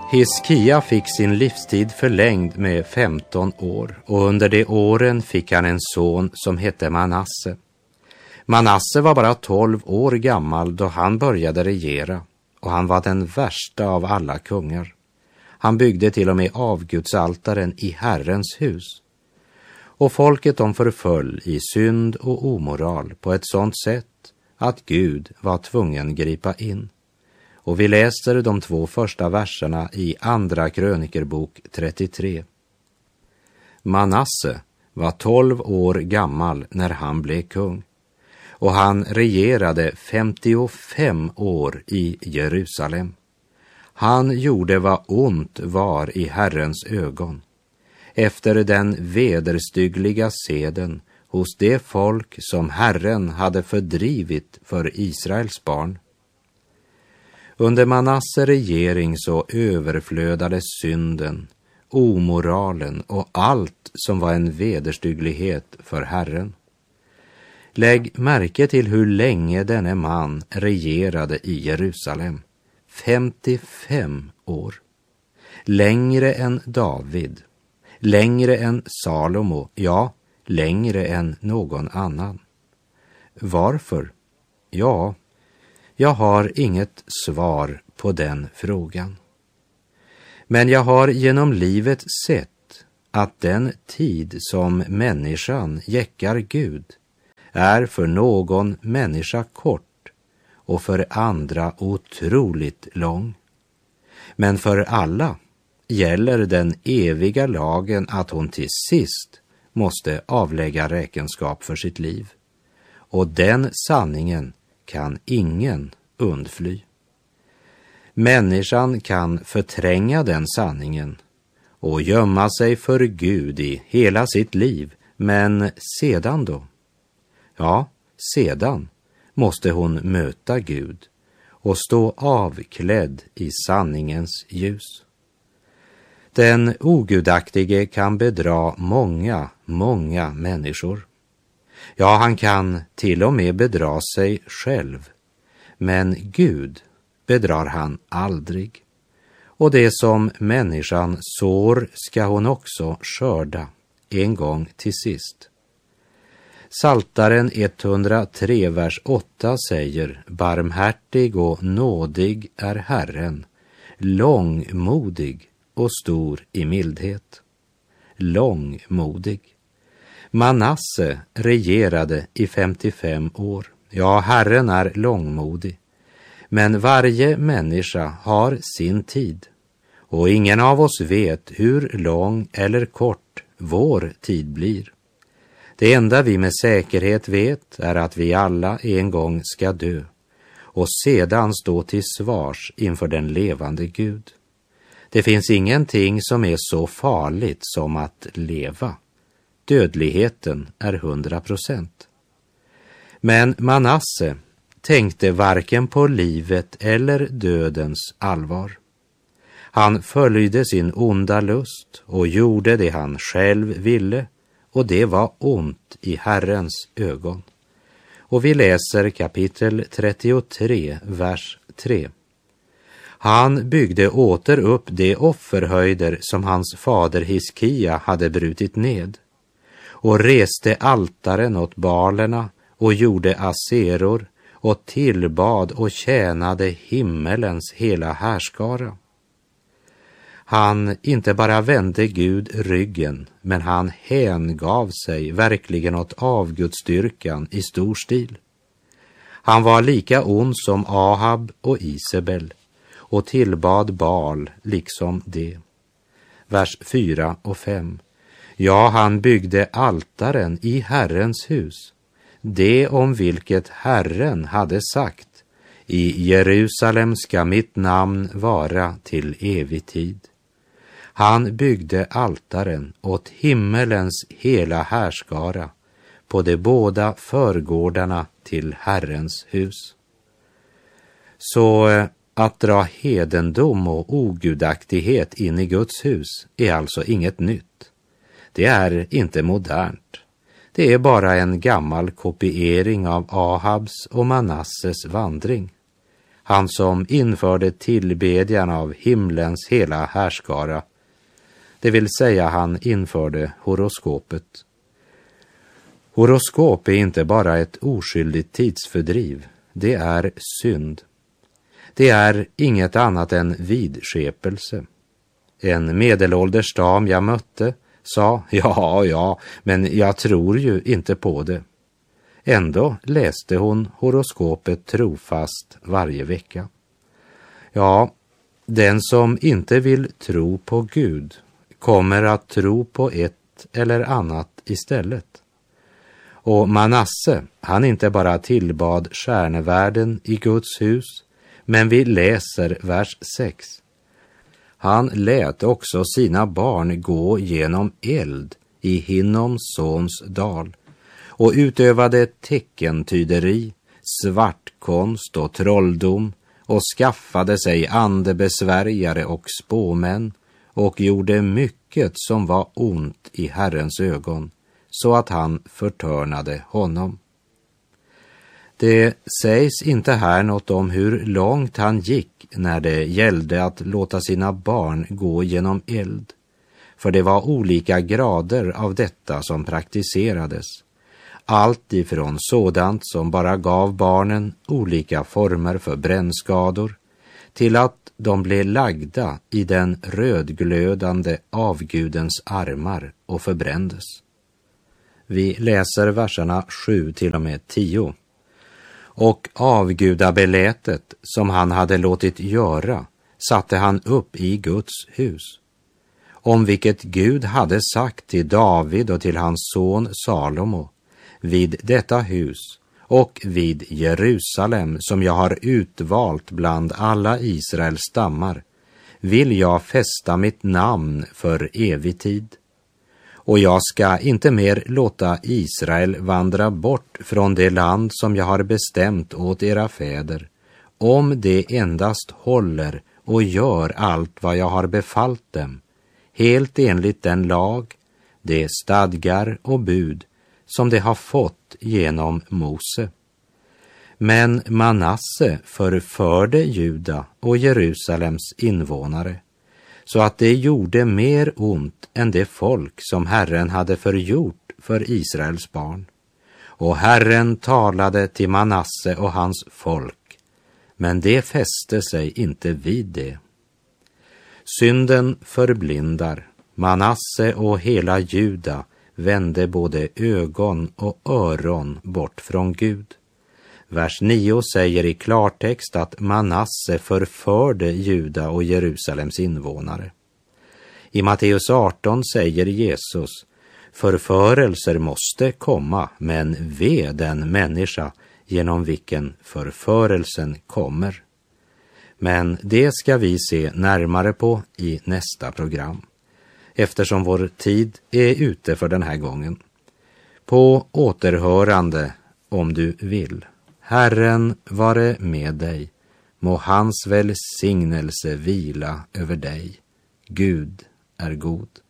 Hiskia fick sin livstid förlängd med 15 år och under de åren fick han en son som hette Manasse. Manasse var bara 12 år gammal då han började regera och han var den värsta av alla kungar. Han byggde till och med avgudsaltaren i Herrens hus. Och folket de förföll i synd och omoral på ett sådant sätt att Gud var tvungen gripa in. Och vi läser de 2 första verserna i Andra krönikerbok 33. Manasse var 12 år gammal när han blev kung. Och han regerade 55 år i Jerusalem. Han gjorde vad ont var i Herrens ögon, efter den vederstyggliga seden hos det folk som Herren hade fördrivit för Israels barn. Under Manasse regering så överflödade synden, omoralen och allt som var en vederstygglighet för Herren. Lägg märke till hur länge denne man regerade i Jerusalem. 55 år. Längre än David, längre än Salomo, ja, längre än någon annan. Varför? Ja, jag har inget svar på den frågan. Men jag har genom livet sett att den tid som människan jäckar Gud är för någon människa kort och för andra otroligt lång. Men för alla gäller den eviga lagen att hon till sist måste avlägga räkenskap för sitt liv. Och den sanningen kan ingen undfly. Människan kan förtränga den sanningen och gömma sig för Gud i hela sitt liv, men sedan då? Ja, sedan måste hon möta Gud och stå avklädd i sanningens ljus. Den ogudaktige kan bedra många människor. Ja, han kan till och med bedra sig själv. Men Gud bedrar han aldrig. Och det som människan sår ska hon också skörda en gång till sist. Psaltaren 103, vers 8 säger: barmhärtig och nådig är Herren, långmodig och stor i mildhet. Långmodig. Manasse regerade i 55 år. Ja, Herren är långmodig. Men varje människa har sin tid. Och ingen av oss vet hur lång eller kort vår tid blir. Det enda vi med säkerhet vet är att vi alla en gång ska dö och sedan stå till svars inför den levande Gud. Det finns ingenting som är så farligt som att leva. Dödligheten är 100%. Men Manasse tänkte varken på livet eller dödens allvar. Han följde sin onda lust och gjorde det han själv ville, och det var ont i Herrens ögon. Och vi läser kapitel 33, vers 3. Han byggde åter upp de offerhöjder som hans fader Hiskia hade brutit ned och reste altaren åt balerna och gjorde aseror och tillbad och tjänade himmelens hela härskara. Han inte bara vände Gud ryggen, men han hängav sig verkligen åt avgudsdyrkan i stor stil. Han var lika ond som Ahab och Isabel och tillbad Baal liksom det. Vers 4 och 5. Ja, han byggde altaren i Herrens hus, det om vilket Herren hade sagt: i Jerusalem ska mitt namn vara till evig tid. Han byggde altaren åt himmelens hela härskara på de båda förgårdarna till Herrens hus. Så att dra hedendom och ogudaktighet in i Guds hus är alltså inget nytt. Det är inte modernt. Det är bara en gammal kopiering av Ahabs och Manasses vandring. han som införde tillbedjan av himlens hela härskara. Det vill säga, han införde horoskopet. Horoskop är inte bara ett oskyldigt tidsfördriv, det är synd. Det är inget annat än vidskepelse. En medelålders dam jag mötte sa, ja, men jag tror ju inte på det. Ändå läste hon horoskopet trofast varje vecka. Ja, den som inte vill tro på Gud kommer att tro på ett eller annat istället. Och Manasse, han inte bara tillbad stjärnevärden i Guds hus, men vi läser vers 6. Han lät också sina barn gå genom eld i Hinnoms sons dal och utövade teckentyderi, svartkonst och trolldom och skaffade sig andebesvärjare och spåmän och gjorde mycket som var ont i Herrens ögon, så att han förtörnade honom. Det sägs inte här något om hur långt han gick när det gällde att låta sina barn gå genom eld, för det var olika grader av detta som praktiserades. Allt ifrån sådant som bara gav barnen olika former för brännskador till att de blev lagda i den rödglödande avgudens armar och förbrändes. Vi läser verserna 7 till och med 10. Och avgudabelätet som han hade låtit göra satte han upp i Guds hus, om vilket Gud hade sagt till David och till hans son Salomo: vid detta hus och vid Jerusalem som jag har utvalt bland alla Israels stammar vill jag fästa mitt namn för evig tid. Och jag ska inte mer låta Israel vandra bort från det land som jag har bestämt åt era fäder, om de endast håller och gör allt vad jag har befallt dem, helt enligt den lag, de stadgar och bud som de har fått genom Mose. Men Manasse förförde Juda och Jerusalems invånare, så att det gjorde mer ont än det folk som Herren hade förgjort för Israels barn. Och Herren talade till Manasse och hans folk, men det fäste sig inte vid det. Synden förblindar. Manasse och hela Juda vände både ögon och öron bort från Gud. Vers 9 säger i klartext att Manasse förförde Juda och Jerusalems invånare. I Matteus 18 säger Jesus: förförelser måste komma, men ve den människa genom vilken förförelsen kommer. Men det ska vi se närmare på i nästa program, eftersom vår tid är ute för den här gången. På återhörande om du vill. Herren vare med dig, må hans välsignelse vila över dig. Gud är god.